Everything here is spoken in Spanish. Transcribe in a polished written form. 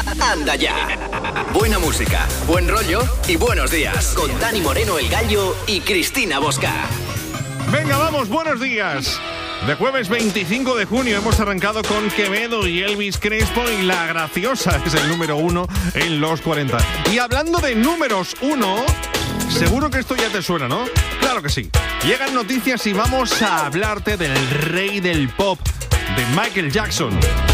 anda ya. Buena música, buen rollo y buenos días. Con Dani Moreno, el Gallo, y Cristina Bosca. Venga, vamos, buenos días. De jueves 25 de junio hemos arrancado con Quevedo y Elvis Crespo y La Graciosa es el número 1 en los 40. Y hablando de números 1, seguro que esto ya te suena, ¿no? Claro que sí. Llegan noticias y vamos a hablarte del rey del pop, de Michael Jackson.